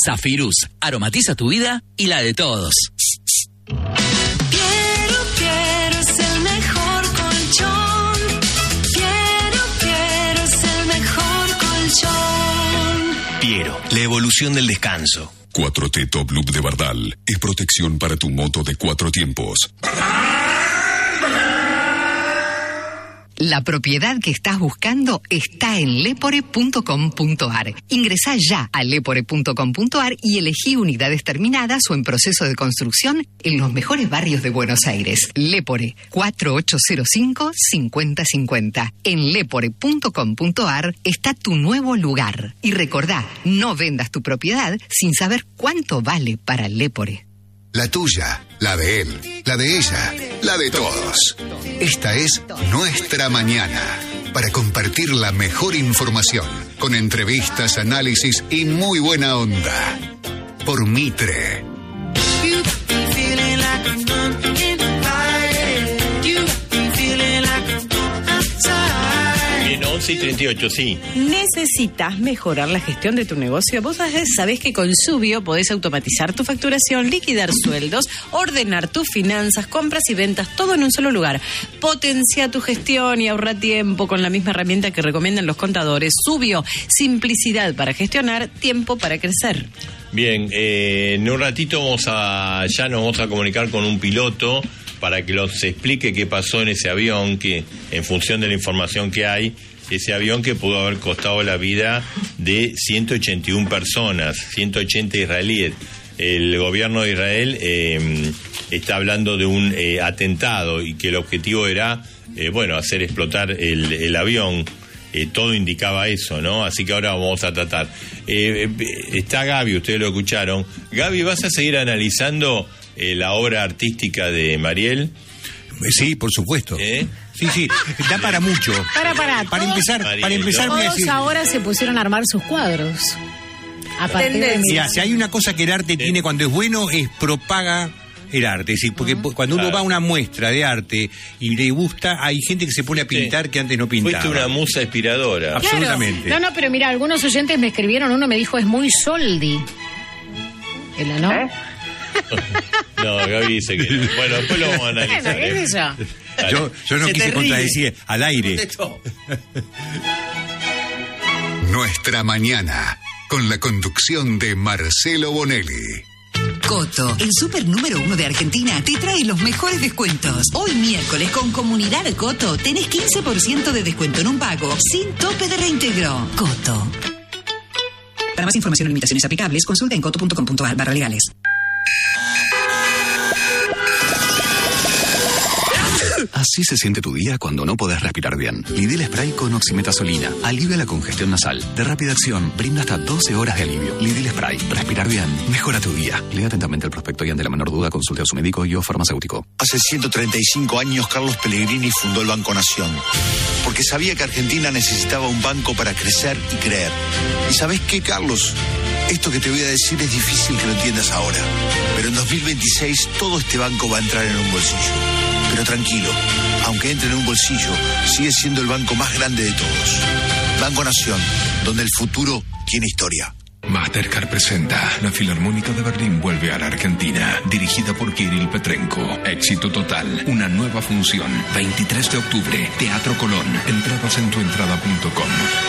Zafirus, aromatiza tu vida y la de todos. Quiero es el mejor colchón. Quiero es el mejor colchón. Piero, la evolución del descanso. 4T Top Loop de Bardal es protección para tu moto de 4 tiempos. La propiedad que estás buscando está en lepore.com.ar. Ingresá ya a lepore.com.ar y elegí unidades terminadas o en proceso de construcción en los mejores barrios de Buenos Aires. Lepore, 4805-5050. En lepore.com.ar está tu nuevo lugar. Y recordá, no vendas tu propiedad sin saber cuánto vale para Lepore. La tuya, la de él, la de ella, la de todos. Esta es Nuestra Mañana, para compartir la mejor información, con entrevistas, análisis y muy buena onda. Por Mitre. 11:38, sí. ¿Necesitas mejorar la gestión de tu negocio? Vos sabés que con Subio podés automatizar tu facturación, liquidar sueldos, ordenar tus finanzas, compras y ventas, todo en un solo lugar. Potencia tu gestión y ahorra tiempo con la misma herramienta que recomiendan los contadores. Subio, simplicidad para gestionar, tiempo para crecer. Bien, en un ratito ya nos vamos a comunicar con un piloto para que nos explique qué pasó en ese avión, que en función de la información que hay, ese avión que pudo haber costado la vida de 181 personas, 180 israelíes. El gobierno de Israel está hablando de un atentado y que el objetivo era, hacer explotar el avión. Todo indicaba eso, ¿no? Así que ahora vamos a tratar. Está Gaby, ustedes lo escucharon. Gaby, ¿vas a seguir analizando la obra artística de Mariel? Sí, por supuesto. Sí, da para mucho. Para empezar, Mariel, voy a decir... Todos ahora se pusieron a armar sus cuadros. Mira, si hay una cosa que el arte tiene cuando es bueno, es propaga el arte. Es decir, porque cuando uno va a una muestra de arte y le gusta, hay gente que se pone a pintar que antes no pintaba. Fuiste una musa inspiradora. Absolutamente. Claro. No, pero mira, algunos oyentes me escribieron, uno me dijo, es muy soldi. ¿No? No, Gaby dice que no. Bueno, después lo vamos a analizar. ¿Qué es eso? Yo no quise contradecir al aire. Nuestra Mañana, con la conducción de Marcelo Bonelli. Coto, el súper número 1 de Argentina, te trae los mejores descuentos. Hoy miércoles con Comunidad Coto tenés 15% de descuento en un pago sin tope de reintegro. Coto. Para más información o limitaciones aplicables, consulta en coto.com.ar/legales. Así se siente tu día cuando no podés respirar bien. Lidl Spray con oximetazolina alivia la congestión nasal. De rápida acción, brinda hasta 12 horas de alivio. Lidl Spray. Respirar bien. Mejora tu día. Lea atentamente el prospecto y ante la menor duda consulte a su médico y o farmacéutico. Hace 135 años Carlos Pellegrini fundó el Banco Nación. Porque sabía que Argentina necesitaba un banco para crecer y creer. ¿Y sabés qué, Carlos? Esto que te voy a decir es difícil que lo entiendas ahora. Pero en 2026 todo este banco va a entrar en un bolsillo. Pero tranquilo, aunque entre en un bolsillo, sigue siendo el banco más grande de todos. Banco Nación, donde el futuro tiene historia. Mastercard presenta La Filarmónica de Berlín vuelve a la Argentina, dirigida por Kirill Petrenko. Éxito total, una nueva función, 23 de octubre, Teatro Colón. Entradas en tuentrada.com.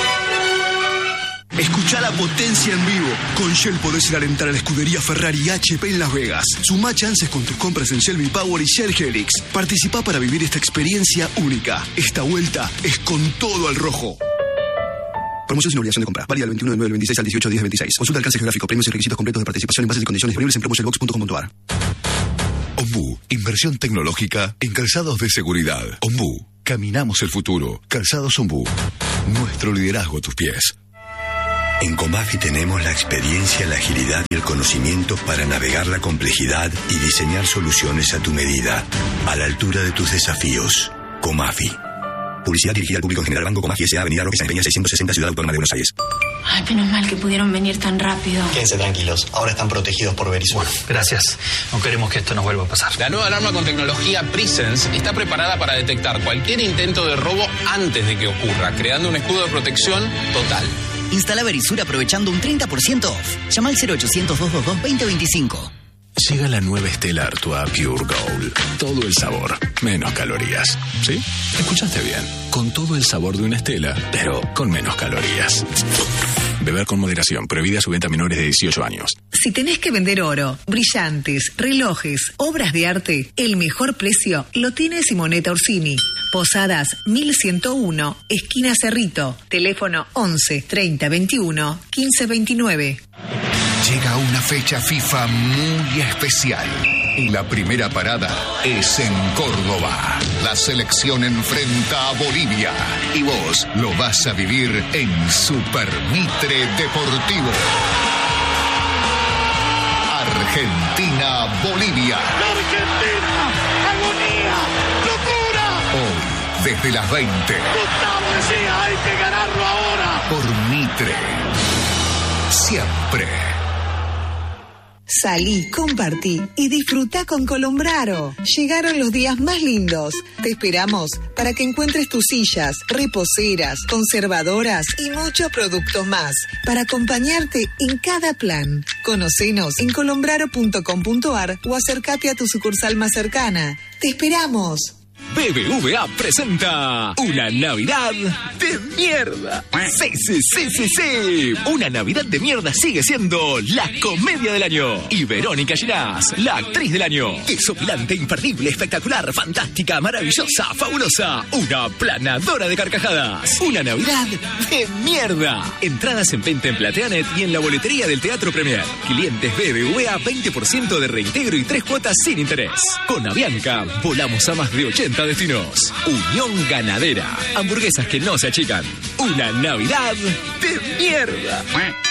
Escuchá la potencia en vivo. Con Shell podés ir a alentar a la escudería Ferrari HP en Las Vegas. Sumá chances con tus compras en Shell V-Power y Shell Helix. Participá para vivir esta experiencia única. Esta vuelta es con todo al rojo. Promoción sin obligación de compra. Válida del 21 de 9 del 26 al 18 de 10 del 26. Consulta alcance geográfico, premios y requisitos completos de participación en bases y condiciones disponibles en promoshellbox.com.ar. Ombu, inversión tecnológica en calzados de seguridad. Ombu, caminamos el futuro. Calzados Ombu, nuestro liderazgo a tus pies. En Comafi tenemos la experiencia, la agilidad y el conocimiento para navegar la complejidad y diseñar soluciones a tu medida, a la altura de tus desafíos. Comafi. Publicidad dirigida al público en general. Banco Comafi S.A. Avenida Roque San Peña 660, Ciudad Autónoma de Buenos Aires. Ay, menos mal que pudieron venir tan rápido. Quédense tranquilos, ahora están protegidos por Verisur. Gracias. No queremos que esto nos vuelva a pasar. La nueva alarma con tecnología Presence está preparada para detectar cualquier intento de robo antes de que ocurra, creando un escudo de protección total. Instala Verisur aprovechando un 30% off. Llama al 0800-222-2025. Llega la nueva Stella Artois Pure Gold. Todo el sabor, menos calorías. ¿Sí? Escuchaste bien. Con todo el sabor de una Stella, pero con menos calorías. Beber con moderación. Prohibida su venta a menores de 18 años. Si tenés que vender oro, brillantes, relojes, obras de arte, el mejor precio lo tiene Simonetta Orsini. Posadas 1101, esquina Cerrito. Teléfono 11 30 21 15 29. Llega una fecha FIFA muy especial. Y la primera parada es en Córdoba. La selección enfrenta a Bolivia. Y vos lo vas a vivir en Super Mitre Deportivo. Argentina-Bolivia. ¡Argentina! ¡Agonía! ¡Locura! Hoy, desde las 20. Gustavo decía, hay que ganarlo ahora. Por Mitre. Siempre. Salí, compartí y disfruta con Colombraro. Llegaron los días más lindos. Te esperamos para que encuentres tus sillas, reposeras, conservadoras y muchos productos más para acompañarte en cada plan. Conocenos en colombraro.com.ar o acércate a tu sucursal más cercana. ¡Te esperamos! BBVA presenta una Navidad de mierda. Sí. Una Navidad de mierda sigue siendo la comedia del año. Y Verónica Ginás, la actriz del año. Desopilante, imperdible, espectacular, fantástica, maravillosa, fabulosa. Una planadora de carcajadas. Una Navidad de mierda. Entradas en venta en Plateanet y en la boletería del Teatro Premier. Clientes BBVA, 20% de reintegro y 3 cuotas sin interés. Con Avianca, volamos a más de 80 destinos. Unión Ganadera. Hamburguesas que no se achican. Una Navidad de mierda.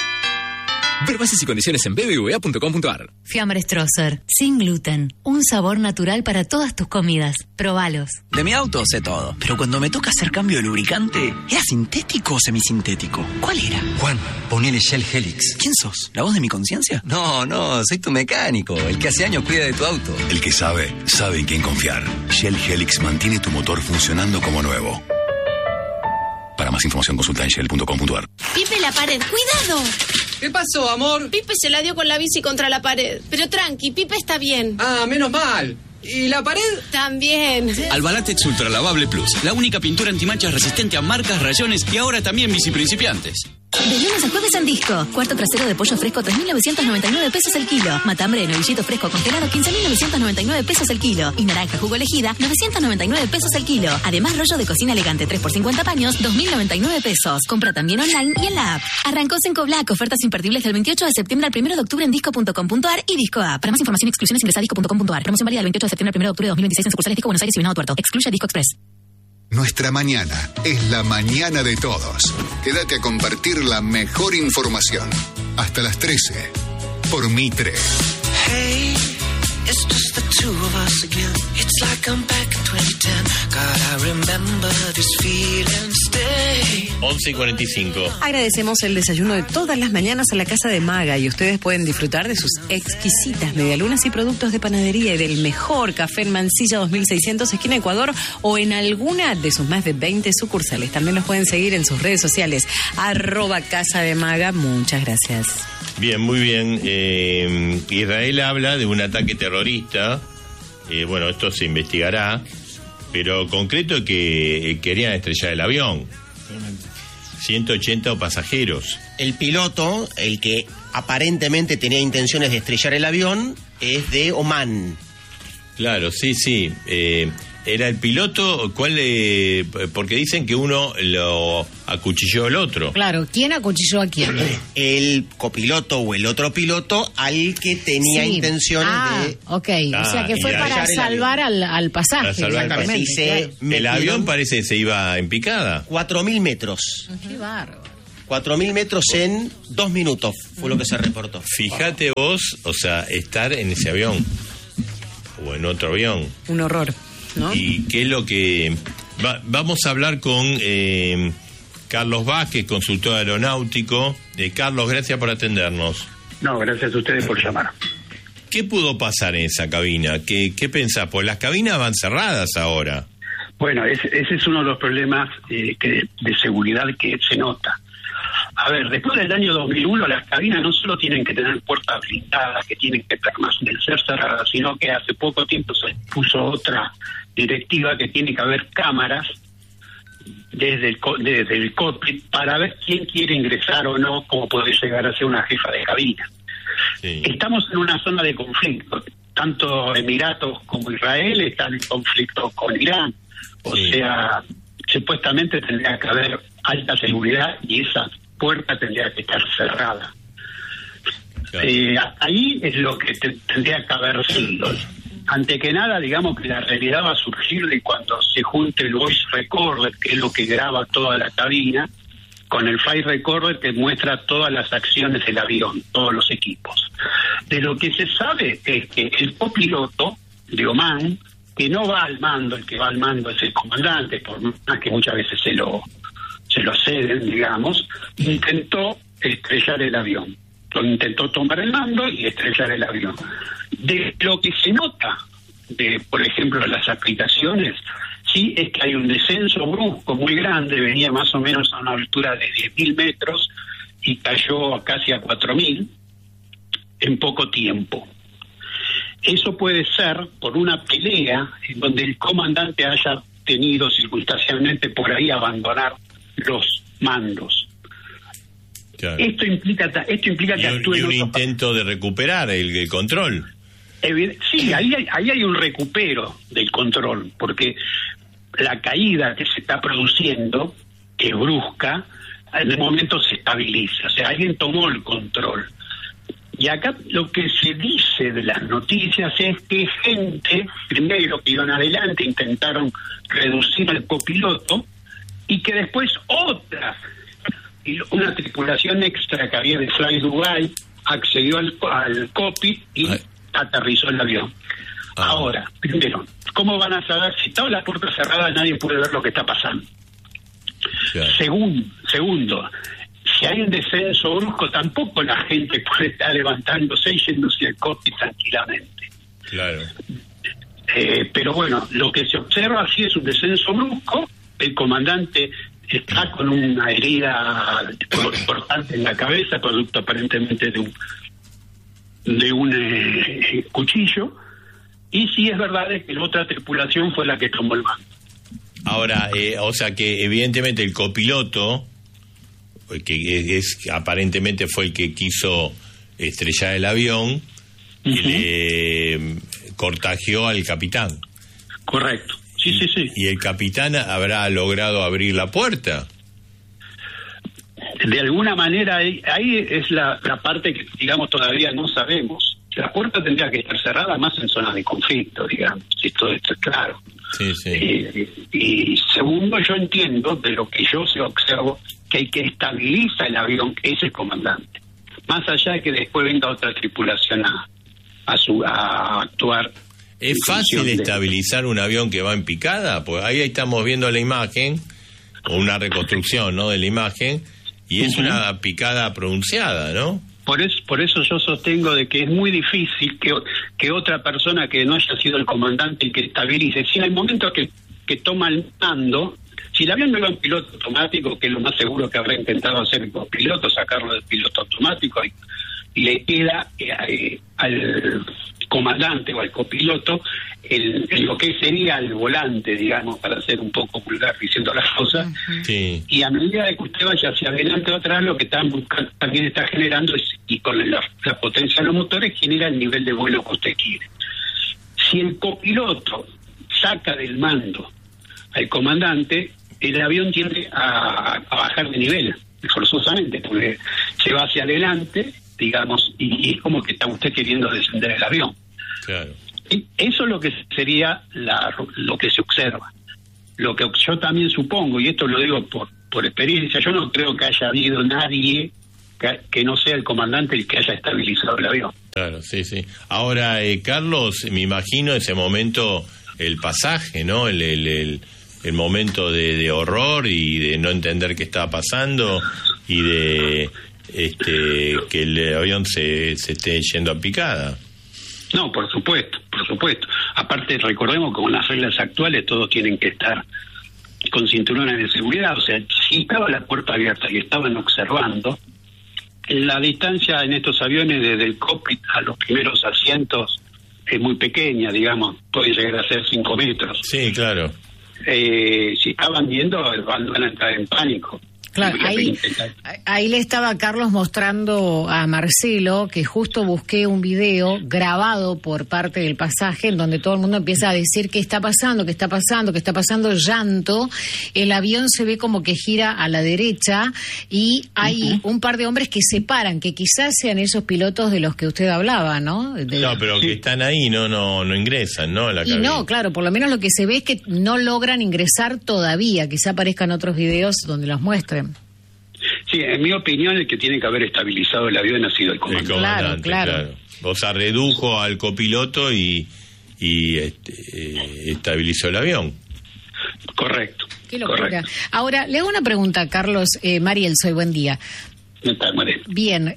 Ver bases y condiciones en bbva.com.ar. Fiambres Trosser, sin gluten. Un sabor natural para todas tus comidas. Probalos. De mi auto sé todo, pero cuando me toca hacer cambio de lubricante, ¿era sintético o semisintético? ¿Cuál era? Juan, ponele Shell Helix. ¿Quién sos? ¿La voz de mi conciencia? No, soy tu mecánico, el que hace años cuida de tu auto. El que sabe en quién confiar. Shell Helix mantiene tu motor funcionando como nuevo. Para más información consulta en shell.com.ar. Pipe, la pared, ¡cuidado! ¿Qué pasó, amor? Pipe se la dio con la bici contra la pared. Pero tranqui, Pipe está bien. Ah, menos mal. ¿Y la pared? También. Albalatex Ultra Lavable Plus, la única pintura antimanchas resistente a marcas, rayones y ahora también bici principiantes. De lunes a jueves en Disco. Cuarto trasero de pollo fresco, 3.999 pesos el kilo. Matambre de novillito fresco congelado, 15.999 pesos el kilo. Y naranja jugo elegida, 999 pesos el kilo. Además, rollo de cocina elegante 3 por 50 paños, 2.099 pesos. Compra también online y en la app. Arrancó Senco Black, ofertas imperdibles del 28 de septiembre al 1 de octubre en disco.com.ar y Disco App. Para más información y exclusiones ingresa a disco.com.ar. Promoción válida del 28 de septiembre al 1 de octubre de 2026 en sucursales Disco Buenos Aires y Venado Tuerto. Excluye Disco Express. Nuestra mañana es la mañana de todos. Quédate a compartir la mejor información. Hasta las 13. Por Mitre. Hey, it's just the two of us again. It's like I'm back in 2010. God, I remember this feeling. Stay. 11:45. Agradecemos el desayuno de todas las mañanas a la Casa de Maga y ustedes pueden disfrutar de sus exquisitas medialunas y productos de panadería y del mejor café en Mansilla 2600 esquina Ecuador o en alguna de sus más de 20 sucursales. También los pueden seguir en sus redes sociales @Casa de Maga. Muchas gracias. Bien, muy bien. Israel habla de un ataque terrorista. Bueno, esto se investigará, pero concreto que querían estrellar el avión. 180 pasajeros. El piloto, el que aparentemente tenía intenciones de estrellar el avión, es de Omán. Claro, sí. Era el piloto, porque dicen que uno lo acuchilló al otro. Claro, ¿quién acuchilló a quién? El copiloto o el otro piloto al que tenía intenciones de... Ok, o sea que fue para salvar al pasaje. Para salvar exactamente. El avión parece que se iba en picada. 4.000 metros. Qué bárbaro. 4.000 metros en 2 minutos, fue lo que se reportó. Fíjate vos, o sea, estar en ese avión o en otro avión. Un horror, ¿no? Y qué es lo que... vamos a hablar con Carlos Vázquez, consultor aeronáutico. Carlos, gracias por atendernos. No, gracias a ustedes por llamar. ¿Qué pudo pasar en esa cabina? ¿Qué pensás? Pues las cabinas van cerradas ahora. Bueno, ese es uno de los problemas de seguridad que se nota. A ver, después del año 2001 las cabinas no solo tienen que tener puertas blindadas, que tienen que ser cerradas, sino que hace poco tiempo se puso otra directiva que tiene que haber cámaras desde el cockpit para ver quién quiere ingresar o no, como puede llegar a ser una jefa de cabina. Sí. Estamos en una zona de conflicto, tanto Emiratos como Israel están en conflicto con Irán, o sea, supuestamente tendría que haber alta seguridad y esa puerta tendría que estar cerrada. Claro. Ahí es lo que tendría que haber sido. Ante que nada, digamos que la realidad va a surgir de cuando se junte el voice recorder, que es lo que graba toda la cabina, con el flight recorder que muestra todas las acciones del avión, todos los equipos. De lo que se sabe es que el copiloto de Oman, que no va al mando, el que va al mando es el comandante, por más que muchas veces se lo ceden, digamos, intentó estrellar el avión. Intentó tomar el mando y estrellar el avión. De lo que se nota de, por ejemplo, las aplicaciones, sí es que hay un descenso brusco muy grande, venía más o menos a una altura de 10.000 metros y cayó casi a 4.000 en poco tiempo. Eso puede ser por una pelea en donde el comandante haya tenido circunstancialmente por ahí abandonar los mandos. Claro. Esto implica que actúe y un intento de recuperar el control. Sí, ahí hay un recupero del control, porque la caída que se está produciendo, que es brusca, en el momento se estabiliza, o sea, alguien tomó el control. Y acá lo que se dice de las noticias es que gente, primero que iban adelante, intentaron reducir al copiloto, y que después una tripulación extra que había de Fly Dubai accedió al cockpit y aterrizó el avión. Ahora, primero, ¿cómo van a saber? Si toda la puerta cerrada nadie puede ver lo que está pasando. Claro. Segundo, si hay un descenso brusco, tampoco la gente puede estar levantándose y yéndose al cockpit tranquilamente. Claro. Pero bueno, lo que se observa sí es un descenso brusco. El comandante está con una herida importante en la cabeza, producto aparentemente de un cuchillo, y sí es verdad que la otra tripulación fue la que tomó el mando. Ahora, o sea que evidentemente el copiloto, que aparentemente fue el que quiso estrellar el avión, le contagió al capitán. Correcto. Sí. ¿Y el capitán habrá logrado abrir la puerta? De alguna manera, ahí es la parte que, digamos, todavía no sabemos. La puerta tendría que estar cerrada más en zonas de conflicto, digamos, si todo esto es claro. Sí. Y segundo, yo entiendo, de lo que yo observo, que el que estabiliza el avión es el comandante. Más allá de que después venga otra tripulación a actuar. ¿Es fácil estabilizar un avión que va en picada? Pues ahí estamos viendo la imagen, o una reconstrucción, ¿no?, de la imagen, y es una picada pronunciada, ¿no? Por eso yo sostengo de que es muy difícil que otra persona que no haya sido el comandante el que estabilice. Si en el momento que toma el mando, si el avión no iba en piloto automático, que es lo más seguro que habrá intentado hacer el piloto, sacarlo del piloto automático, y le queda al comandante o al copiloto lo que sería el volante, digamos, para ser un poco vulgar diciendo las cosas. Sí. Y a medida de que usted vaya hacia adelante o atrás, lo que también está generando es, y con la potencia de los motores, genera el nivel de vuelo que usted quiere. Si el copiloto saca del mando al comandante, el avión tiende a bajar de nivel, forzosamente, porque se va hacia adelante, digamos, y es como que está usted queriendo descender el avión. Claro. Y eso es lo que sería lo que se observa. Lo que yo también supongo, y esto lo digo por experiencia, yo no creo que haya habido nadie que no sea el comandante el que haya estabilizado el avión. Claro, sí. Ahora, Carlos, me imagino ese momento, el pasaje, ¿no? El momento de horror y de no entender qué estaba pasando y de que el avión se esté yendo a picada. No, por supuesto. Aparte, recordemos que con las reglas actuales todos tienen que estar con cinturones de seguridad, o sea, si estaba la puerta abierta y estaban observando, la distancia en estos aviones desde el cockpit a los primeros asientos es muy pequeña, digamos, puede llegar a ser 5 metros. Sí, claro. Si estaban viendo, van a entrar en pánico. Claro, ahí le estaba Carlos mostrando a Marcelo que justo busqué un video grabado por parte del pasaje en donde todo el mundo empieza a decir qué está pasando, llanto. El avión se ve como que gira a la derecha y hay un par de hombres que se paran, que quizás sean esos pilotos de los que usted hablaba, ¿no? No, pero que están ahí, no ingresan, ¿no? A la cabina. No, claro, por lo menos lo que se ve es que no logran ingresar todavía, quizá aparezcan otros videos donde los muestren. Sí, en mi opinión, el que tiene que haber estabilizado el avión ha sido el comandante. El comandante, claro. O sea, redujo al copiloto y estabilizó el avión. Correcto. Qué locura. Correcto. Ahora, le hago una pregunta, Carlos. Mariel, soy buen día. ¿Qué tal, Mariel? Bien.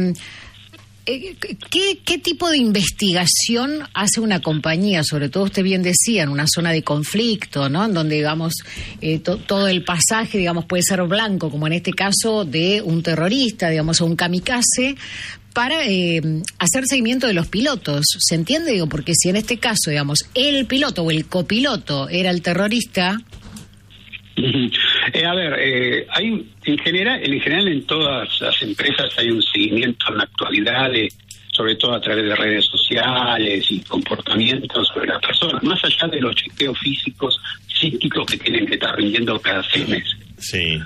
¿Qué tipo de investigación hace una compañía? Sobre todo usted bien decía, en una zona de conflicto, ¿no? En donde, digamos, todo el pasaje, digamos, puede ser blanco, como en este caso de un terrorista, digamos, o un kamikaze, para hacer seguimiento de los pilotos. ¿Se entiende? Digo, porque si en este caso, digamos, el piloto o el copiloto era el terrorista... hay en general en todas las empresas hay un seguimiento en la actualidad, sobre todo a través de redes sociales y comportamientos sobre las personas, más allá de los chequeos físicos, psíquicos que tienen que estar rindiendo cada 6 meses. Sí.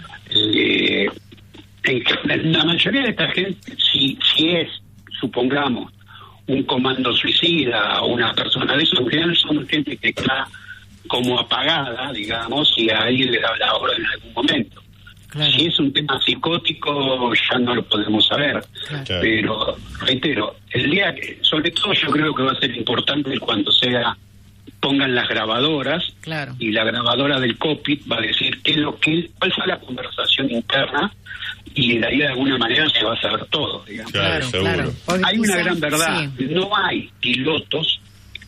La mayoría de esta gente, si es, supongamos, un comando suicida o una persona de eso, en general son gente que está como apagada, digamos, y a alguien le da la orden en algún momento. Claro. Si es un tema psicótico, ya no lo podemos saber. Claro. Pero, reitero, el día que, sobre todo yo creo que va a ser importante cuando pongan las grabadoras, claro, y la grabadora del cockpit va a decir cuál fue la conversación interna, y de ahí de alguna manera se va a saber todo, digamos. Claro, seguro. Hay una gran verdad, sí. No hay pilotos,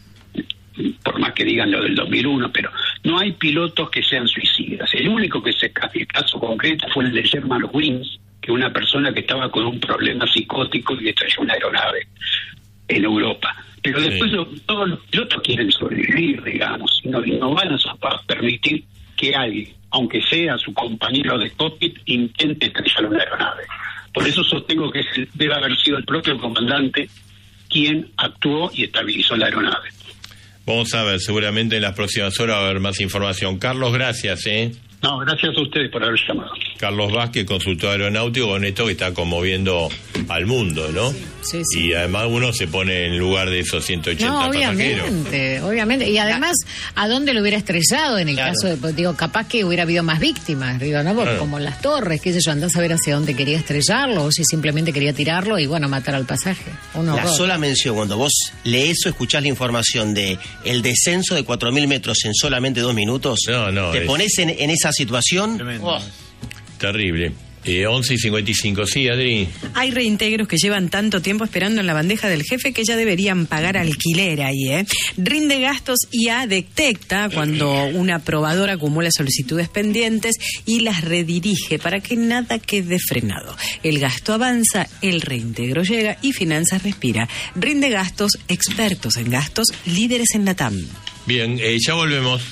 por más que digan lo del 2001, pero no hay pilotos que sean suicidas. El único que el caso concreto fue el de Germanwings, que una persona que estaba con un problema psicótico y le trayó una aeronave en Europa. Pero después todos los pilotos quieren sobrevivir, digamos, y no van a permitir que alguien, aunque sea su compañero de cockpit, intente estrellar una aeronave. Por eso sostengo que debe haber sido el propio comandante quien actuó y estabilizó la aeronave. Vamos a ver, seguramente en las próximas horas va a haber más información. Carlos, gracias, No, gracias a ustedes por haber llamado. Carlos Vázquez, consultor aeronáutico, con esto que está conmoviendo al mundo, ¿no? Sí. Y además uno se pone en lugar de esos 180 pasajeros. Obviamente. Y además, ¿a dónde lo hubiera estrellado? En el caso de, capaz que hubiera habido más víctimas, digo, ¿no? Porque como en las torres, qué sé yo, andás a ver hacia dónde quería estrellarlo, o si simplemente quería tirarlo y, matar al pasaje. La sola mención, cuando vos lees o escuchás la información de el descenso de 4.000 metros en solamente 2 minutos, te pones en esa situación. Terrible. 11:55, sí, Adri. Hay reintegros que llevan tanto tiempo esperando en la bandeja del jefe que ya deberían pagar alquiler ahí, Rinde Gastos IA detecta cuando una probadora acumula solicitudes pendientes y las redirige para que nada quede frenado. El gasto avanza, el reintegro llega y Finanzas respira. Rinde Gastos, expertos en gastos, líderes en LATAM. Bien, ya volvemos.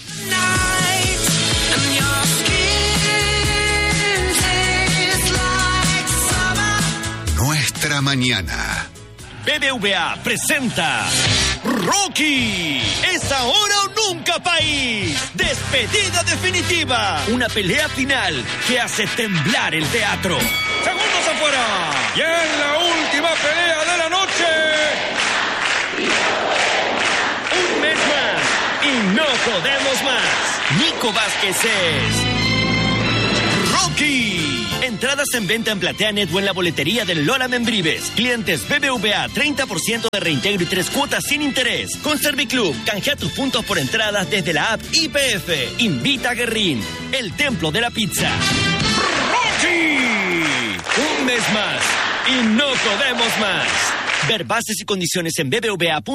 Nuestra mañana. BBVA presenta Rocky. Es ahora o nunca, país. Despedida definitiva. Una pelea final que hace temblar el teatro. Segundos afuera. Y en la última pelea de la noche. Un mes más. Y no podemos más. Nico Vázquez es Rocky. Entradas en venta en PlateaNet o en la boletería del Lola Membrives. Clientes BBVA, 30% de reintegro y 3 cuotas sin interés. Con Serviclub, canjea tus puntos por entradas desde la app IPF. Invita a Guerrín, el templo de la pizza. ¡Rocky! Un mes más y no podemos más. Ver bases y condiciones en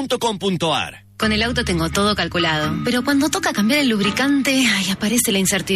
bbva.com.ar. Con el auto tengo todo calculado, pero cuando toca cambiar el lubricante, aparece la incertidumbre.